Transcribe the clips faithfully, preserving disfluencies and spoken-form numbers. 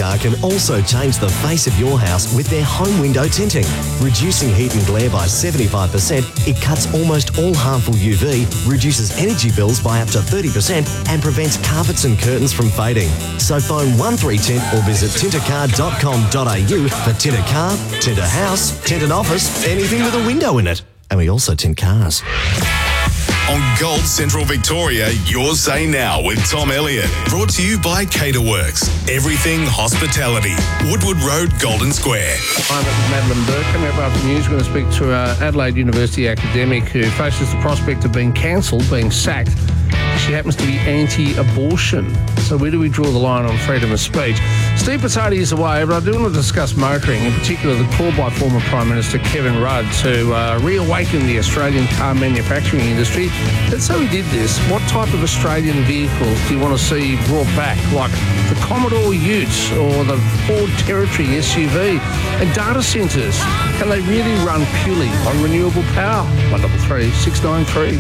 Car can also change the face of your house with their home window tinting. Reducing heat and glare by seventy-five percent, it cuts almost all harmful U V, reduces energy bills by up to thirty percent and prevents carpets and curtains from fading. So phone one three tint or visit tintercar dot com dot a u for tint a car, tint a house, tint an office, anything with a window in it. And we also tint cars. On Gold Central Victoria, your say now with Tom Elliott. Brought to you by Caterworks. Everything hospitality. Woodward Road, Golden Square. I'm Madeline Burke. Coming up after the news, we're going to speak to an Adelaide University academic who faces the prospect of being cancelled, being sacked. She happens to be anti-abortion. So where do we draw the line on freedom of speech? Steve Potati is away, but I do want to discuss motoring, in particular the call by former Prime Minister Kevin Rudd to uh, reawaken the Australian car manufacturing industry. Let's say we did this. What type of Australian vehicles do you want to see brought back, like the Commodore Ute or the Ford Territory S U V? And data centres, can they really run purely on renewable power? one double three six nine three.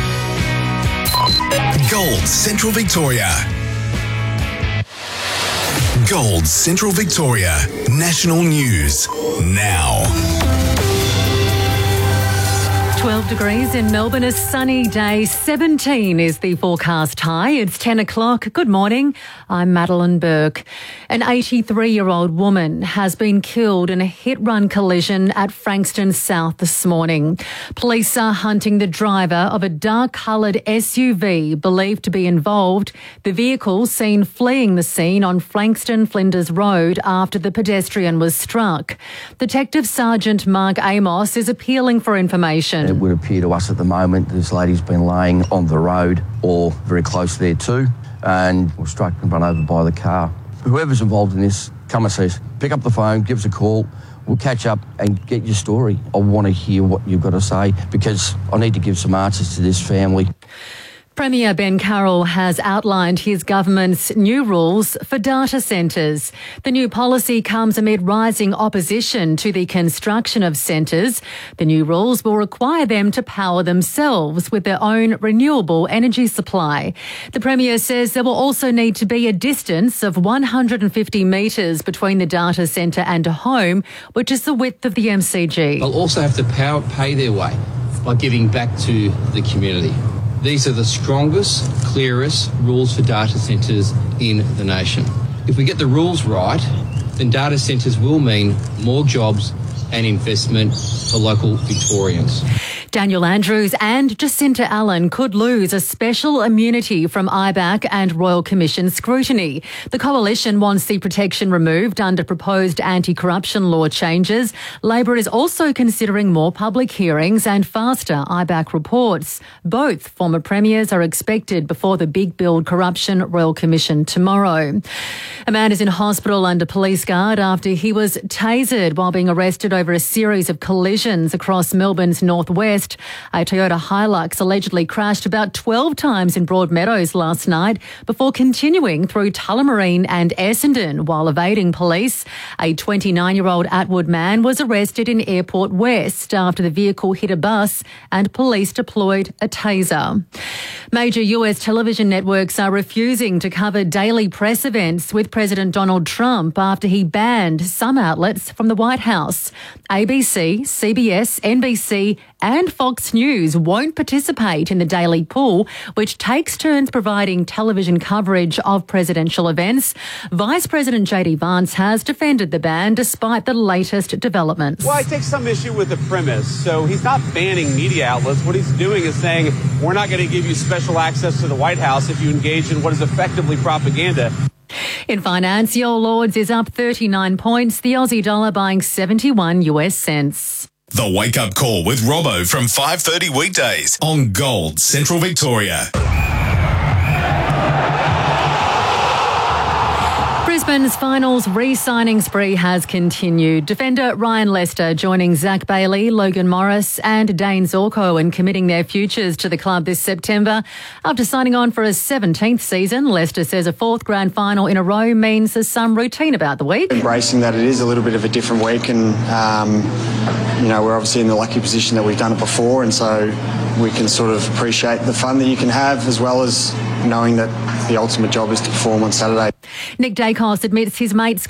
Gold Central Victoria. Gold Central Victoria. National News now. twelve degrees in Melbourne, a sunny day. seventeen is the forecast high. It's ten o'clock. Good morning. I'm Madeline Burke. An eighty-three-year-old woman has been killed in a hit-run collision at Frankston South this morning. Police are hunting the driver of a dark-coloured S U V believed to be involved. The vehicle seen fleeing the scene on Frankston Flinders Road after the pedestrian was struck. Detective Sergeant Mark Amos is appealing for information. It would appear to us at the moment this lady's been laying on the road or very close there too and was struck and run over by the car. Whoever's involved in this, come and see us. Pick up the phone, give us a call. We'll catch up and get your story. I want to hear what you've got to say because I need to give some answers to this family. Premier Ben Carroll has outlined his government's new rules for data centres. The new policy comes amid rising opposition to the construction of centres. The new rules will require them to power themselves with their own renewable energy supply. The Premier says there will also need to be a distance of one hundred fifty metres between the data centre and a home, which is the width of the M C G. They'll also have to power, pay their way by giving back to the community. These are the strongest, clearest rules for data centres in the nation. If we get the rules right, then data centres will mean more jobs and investment for local Victorians. Daniel Andrews and Jacinta Allen could lose a special immunity from I B A C and Royal Commission scrutiny. The Coalition wants the protection removed under proposed anti-corruption law changes. Labor is also considering more public hearings and faster I B A C reports. Both former premiers are expected before the Big Build Corruption Royal Commission tomorrow. A man is in hospital under police guard after he was tasered while being arrested over a series of collisions across Melbourne's northwest. A Toyota Hilux allegedly crashed about twelve times in Broadmeadows last night before continuing through Tullamarine and Essendon while evading police. A twenty-nine-year-old Atwood man was arrested in Airport West after the vehicle hit a bus and police deployed a taser. Major U S television networks are refusing to cover daily press events with President Donald Trump after he banned some outlets from the White House. A B C, C B S, N B C and Fox News won't participate in the daily pool, which takes turns providing television coverage of presidential events. Vice President J D Vance has defended the ban despite the latest developments. Well, I take some issue with the premise. So he's not banning media outlets. What he's doing is saying, we're not going to give you special access to the White House if you engage in what is effectively propaganda. In finance, your Lords is up thirty-nine points, the Aussie dollar buying seventy-one U S cents. The Wake Up Call with Robbo from five thirty weekdays on Gold Central Victoria. Brisbane's finals re-signing spree has continued. Defender Ryan Lester joining Zach Bailey, Logan Morris and Dane Zorko in committing their futures to the club this September. After signing on for a seventeenth season, Lester says a fourth grand final in a row means there's some routine about the week. Embracing that it is a little bit of a different week and, um, you know, we're obviously in the lucky position that we've done it before and so we can sort of appreciate the fun that you can have as well as knowing that the ultimate job is to perform on Saturday. Nick Dacos admits his mates